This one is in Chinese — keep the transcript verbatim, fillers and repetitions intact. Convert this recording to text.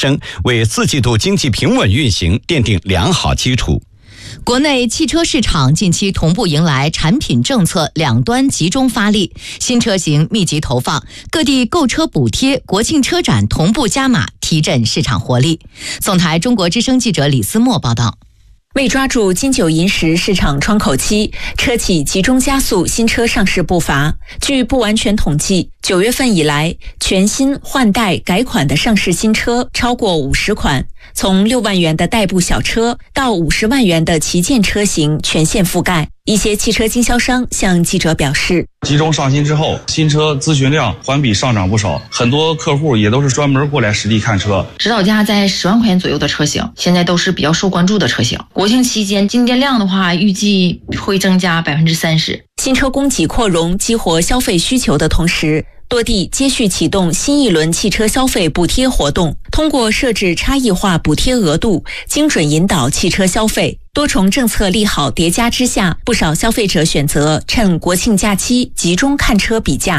升，为四季度经济平稳运行奠定良好基础。 国内汽车市场近期同步迎来产品政策两端集中发力，新车型密集投放，各地购车补贴、国庆车展同步加码，提振市场活力。总台中国之声记者李思墨报道。 为抓住金九银十市场窗口期，车企集中加速新车上市步伐。据不完全统计，九月份以来，全新换代改款的上市新车超过五十款，从六万元的代步小车到五十万元的旗舰车型全线覆盖。一些汽车经销商向记者表示， 集中上新之后，新车咨询量环比上涨不少，很多客户也都是专门过来实地看车。 指导价在十万块钱左右的车型，现在都是比较受关注的车型。国庆期间进店量的话，预计会增加百分之三十。 新车供给扩容，激活消费需求的同时，多地接续启动新一轮汽车消费补贴活动，通过设置差异化补贴额度，精准引导汽车消费。多重政策利好叠加之下，不少消费者选择趁国庆假期集中看车比价。